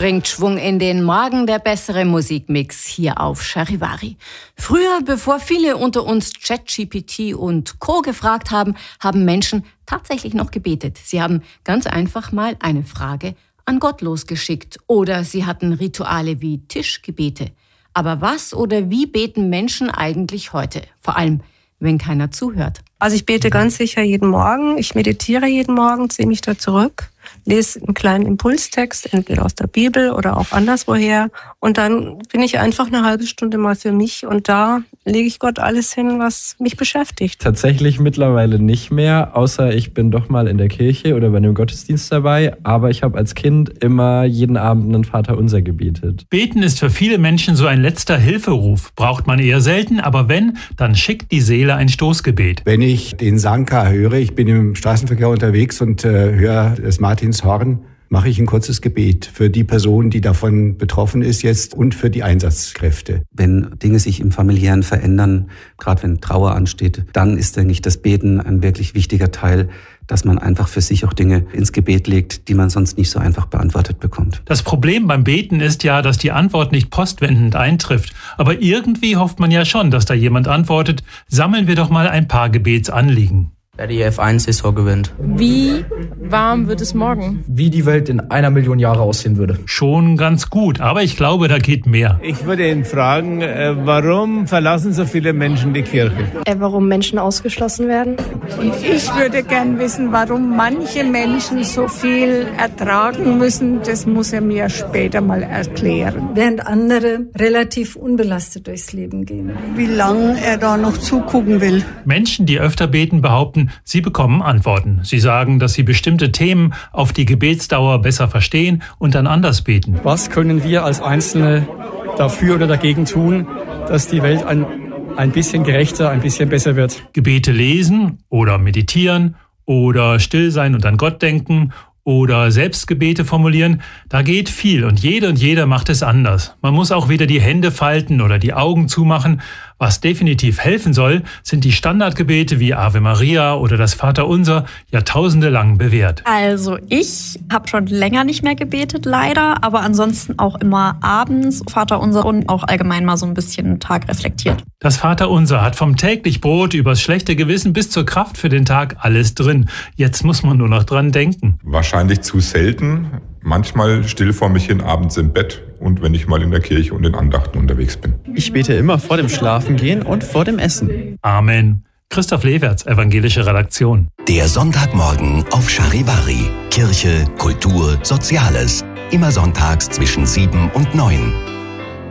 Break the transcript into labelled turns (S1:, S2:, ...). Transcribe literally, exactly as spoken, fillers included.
S1: bringt Schwung in den Morgen, der bessere Musikmix hier auf Charivari. Früher, bevor viele unter uns ChatGPT und Co. gefragt haben, haben Menschen tatsächlich noch gebetet. Sie haben ganz einfach mal eine Frage an Gott losgeschickt oder sie hatten Rituale wie Tischgebete. Aber was oder wie beten Menschen eigentlich heute? Vor allem, wenn keiner zuhört.
S2: Also ich bete ganz sicher jeden Morgen. Ich meditiere jeden Morgen, ziehe mich da zurück, lese einen kleinen Impulstext, entweder aus der Bibel oder auch anderswoher. Und dann bin ich einfach eine halbe Stunde mal für mich und da lege ich Gott alles hin, was mich beschäftigt.
S3: Tatsächlich mittlerweile nicht mehr, außer ich bin doch mal in der Kirche oder bei einem Gottesdienst dabei. Aber ich habe als Kind immer jeden Abend einen Vaterunser gebetet.
S4: Beten ist für viele Menschen so ein letzter Hilferuf. Braucht man eher selten, aber wenn, dann schickt die Seele ein Stoßgebet.
S5: Wenn ich den Sanka höre, ich bin im Straßenverkehr unterwegs und äh, höre das Martinshorn, mache ich ein kurzes Gebet für die Person, die davon betroffen ist jetzt und für die Einsatzkräfte.
S6: Wenn Dinge sich im Familiären verändern, gerade wenn Trauer ansteht, dann ist, denke ich, das Beten ein wirklich wichtiger Teil, dass man einfach für sich auch Dinge ins Gebet legt, die man sonst nicht so einfach beantwortet bekommt.
S4: Das Problem beim Beten ist ja, dass die Antwort nicht postwendend eintrifft. Aber irgendwie hofft man ja schon, dass da jemand antwortet, sammeln wir doch mal ein paar Gebetsanliegen.
S7: Wer die F eins Saison gewinnt.
S8: Wie warm wird es morgen?
S9: Wie die Welt in einer Million Jahre aussehen würde.
S4: Schon ganz gut, aber ich glaube, da geht mehr.
S10: Ich würde ihn fragen, äh, warum verlassen so viele Menschen die Kirche?
S11: Äh, warum Menschen ausgeschlossen werden?
S12: Und ich würde gern wissen, warum manche Menschen so viel ertragen müssen. Das muss er mir später mal erklären.
S13: Während andere relativ unbelastet durchs Leben gehen.
S14: Wie lange er da noch zugucken will.
S4: Menschen, die öfter beten, behaupten, sie bekommen Antworten. Sie sagen, dass sie bestimmte Themen auf die Gebetsdauer besser verstehen und dann anders beten.
S9: Was können wir als Einzelne dafür oder dagegen tun, dass die Welt ein, ein bisschen gerechter, ein bisschen besser wird?
S4: Gebete lesen oder meditieren oder still sein und an Gott denken oder Selbstgebete formulieren, da geht viel und jede und jeder macht es anders. Man muss auch wieder die Hände falten oder die Augen zumachen. Was definitiv helfen soll, sind die Standardgebete wie Ave Maria oder das Vaterunser, jahrtausendelang bewährt.
S15: Also ich habe schon länger nicht mehr gebetet, leider, aber ansonsten auch immer abends Vaterunser und auch allgemein mal so ein bisschen den Tag reflektiert.
S4: Das Vaterunser hat vom täglich Brot übers schlechte Gewissen bis zur Kraft für den Tag alles drin. Jetzt muss man nur noch dran denken.
S16: Wahrscheinlich zu selten. Manchmal still vor mich hin abends im Bett und wenn ich mal in der Kirche und in Andachten unterwegs bin.
S17: Ich bete immer vor dem Schlafengehen und vor dem Essen.
S4: Amen. Christoph Lewerts, Evangelische Redaktion.
S18: Der Sonntagmorgen auf Charivari. Kirche, Kultur, Soziales. Immer sonntags zwischen sieben und neun.